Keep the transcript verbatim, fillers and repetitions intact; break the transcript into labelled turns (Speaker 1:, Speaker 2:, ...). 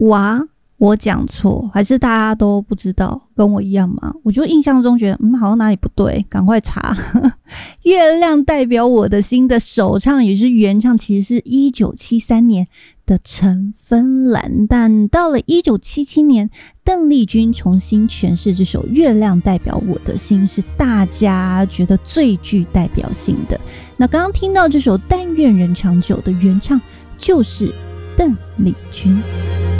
Speaker 1: 哇，我讲错，还是大家都不知道，跟我一样吗？我就印象中觉得，嗯，好像哪里不对，赶快查。月亮代表我的心的首唱也是原唱，其实是一九七三年的陈芬兰，但到了一九七七年，邓丽君重新诠释这首《月亮代表我的心》，是大家觉得最具代表性的。那刚刚听到这首《但愿人长久》的原唱就是邓丽君。